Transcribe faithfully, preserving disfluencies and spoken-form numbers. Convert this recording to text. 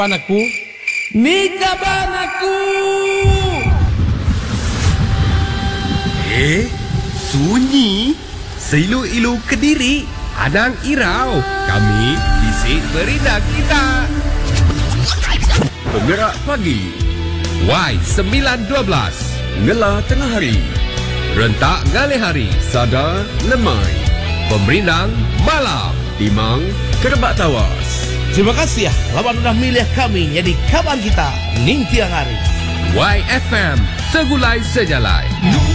Panaku, ni kaban aku. Eh, sunyi. Seilu-ilu Kediri, Anang Irau. Kami bisik berita kita. Penggerak pagi. Y sembilan dua belas. Ngela tengah hari. Rentak ngalih hari. Sada lemai. Pemerindang malam. Timang kerebak tawas. Terima kasih ya, lawan sudah milih kami jadi kaban kita ning tiang hari. Y F M, segulai sejalai.